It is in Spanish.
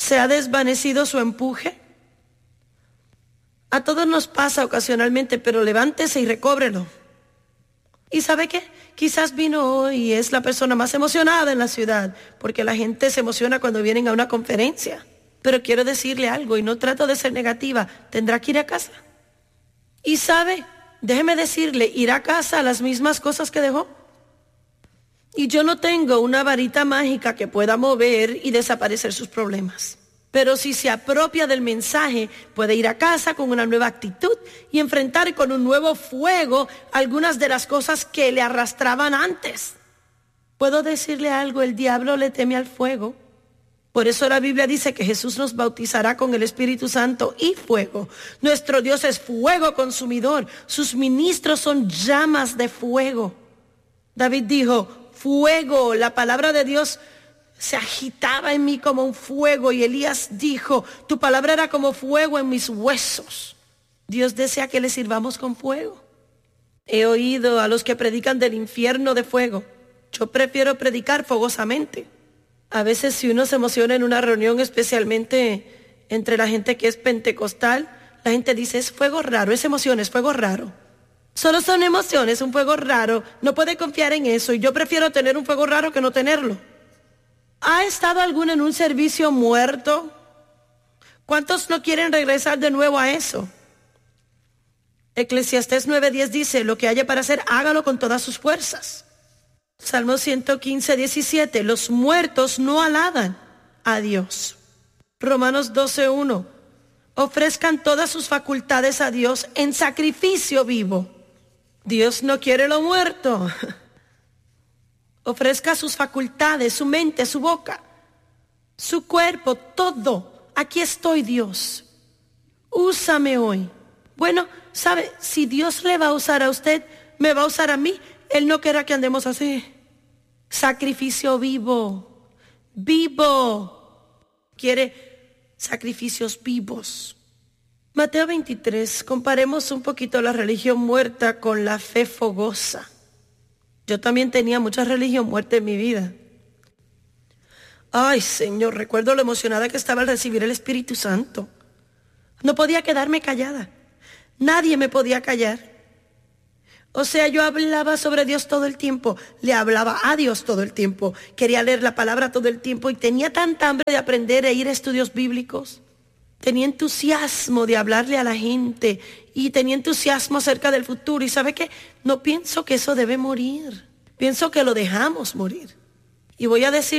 ¿Se ha desvanecido su empuje? A todos nos pasa ocasionalmente, pero levántese y recóbrelo. ¿Y sabe qué? Quizás vino hoy y es la persona más emocionada en la ciudad, porque la gente se emociona cuando vienen a una conferencia. Pero quiero decirle algo, y no trato de ser negativa, tendrá que ir a casa. Y sabe, déjeme decirle, irá a casa a las mismas cosas que dejó. Y yo no tengo una varita mágica que pueda mover y desaparecer sus problemas. Pero si se apropia del mensaje, puede ir a casa con una nueva actitud y enfrentar con un nuevo fuego algunas de las cosas que le arrastraban antes. ¿Puedo decirle algo? El diablo le teme al fuego. Por eso la Biblia dice que Jesús nos bautizará con el Espíritu Santo y fuego. Nuestro Dios es fuego consumidor. Sus ministros son llamas de fuego. David dijo, fuego, la palabra de Dios se agitaba en mí como un fuego. Y Elías dijo, tu palabra era como fuego en mis huesos. Dios desea que le sirvamos con fuego. He oído a los que predican del infierno de fuego. Yo prefiero predicar fogosamente. A veces si uno se emociona en una reunión, especialmente entre la gente que es pentecostal, la gente dice, es fuego raro, es emoción, es fuego raro. Solo son emociones, un fuego raro. No puede confiar en eso y yo prefiero tener un fuego raro que no tenerlo. ¿Ha estado alguno en un servicio muerto? ¿Cuántos no quieren regresar de nuevo a eso? Eclesiastés 9:10 dice, lo que haya para hacer, hágalo con todas sus fuerzas. Salmo 115:17, los muertos no alaban a Dios. Romanos 12:1, ofrezcan todas sus facultades a Dios en sacrificio vivo. Dios no quiere lo muerto. Ofrezca sus facultades, su mente, su boca, su cuerpo, todo. Aquí estoy, Dios. Úsame hoy. Bueno, ¿sabe? Si Dios le va a usar a usted, me va a usar a mí. Él no quiere que andemos así. Sacrificio vivo. Vivo. Quiere sacrificios vivos. Mateo 23. Comparemos un poquito la religión muerta con la fe fogosa. Yo también tenía mucha religión muerta en mi vida. Ay, Señor, recuerdo lo emocionada que estaba al recibir el Espíritu Santo. No podía quedarme callada. Nadie me podía callar. O sea, yo hablaba sobre Dios todo el tiempo, le hablaba a Dios todo el tiempo, quería leer la palabra todo el tiempo y tenía tanta hambre de aprender e ir a estudios bíblicos. Tenía entusiasmo de hablarle a la gente y tenía entusiasmo acerca del futuro. ¿Y sabe qué? No pienso que eso debe morir. Pienso que lo dejamos morir. Y voy a decir